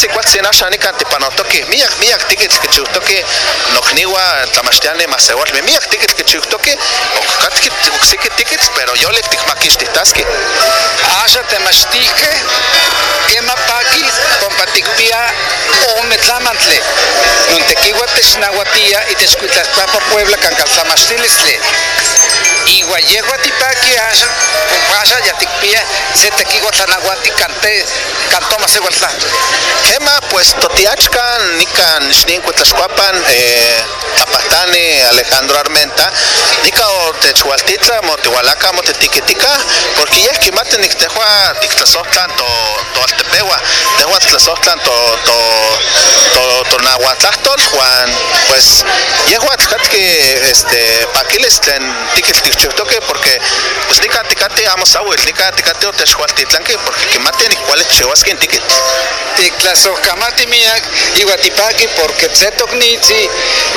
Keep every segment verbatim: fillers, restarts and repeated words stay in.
si cuatro asha nika tipanotoki miak miak tickets que chutoki nokniwa tlamachtiane masewal miak tickets que chutoki okatki oksiki tickets pero yo le tikmakistitaski asha temachtique kema paki compatikpia o metlamantle nuntekiwa technahuatia y techcuitlascuapa Puebla cancaltlamachtilistle igual yegua tipaki asha asha yatikpia se tekiwa tlanahuati cante cantoma segualtla Kema pues totiachka nika nishnin cuitlascuapan eh Tapatani Alejandro Armenta nika o techualtitla motihualaca motetiquitica porque ya que maten nictehua tictlasotlan to to altepewa tehua tlasotlan to to to to nahuatlahtol Juan pues yehua que este paquiles tlen tiquiltichtoque porque pues nika ticate amos awel nika ticate techualtitlanque porque que maten iguales chewaskin tiquit Ticlasocamati miak iguatipaki porque tzetoknitzi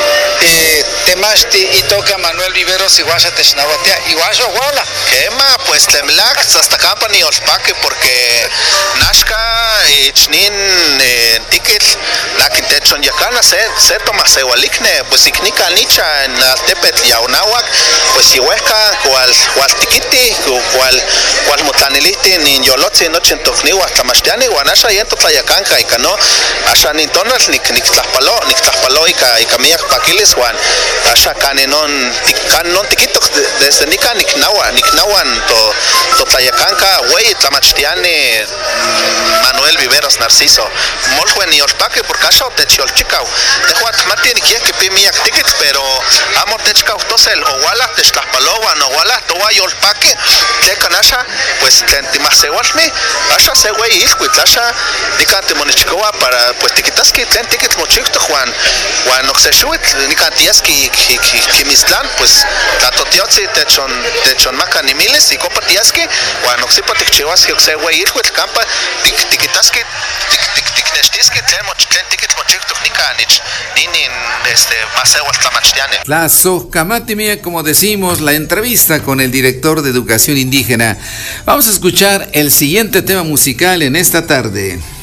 eh, temachti y toca Manuel Viveros iguasha technahuatia iguasha huala Kema pues temlac hasta campa ni olpaque porque nashka ichnin ticket la quintechon yacana se se toma se walikne pues iknika nicha en altepetl yaunawak pues ihueca cual cual tiquiti cual cual mutlaniliti ni yolotzi nochen tofniwa tlamachtiani guanasha yento tlayacanca y cano asha nintonal nik nik tlapalo nik tlapalo y ca y camiak paquiles Juan asha canenon canon tiquito desde nika nik nawa nik nawan to to tlayacanca güey tlamachtiani Manuel Viveros Narciso molhuen y olpaque por caso techolchicau tehuat mati ni que pimiak tickets pero amo techcau tosel o wala techtlapalowa no wala towa yolpaque te canasha pues tentimasewalme asha se güey ilquit asha nicante monichicoa para pues tiquitaski tlen ticket mochicto Juan Juan oxeshuit nicantiaski kimistlan pues tatotiotzi techon techon macanimiles y copatiaski Juan oxipa tichiwaski oxe güey ilquit campa tiquitaski tiknestiski tlen tlen ticket mochicto nicanich ninin este masewal tlamachtiane Tlazocamati, como decimos, la entrevista con el director de Educación Indígena. Vamos a escuchar el siguiente tema musical en esta tarde.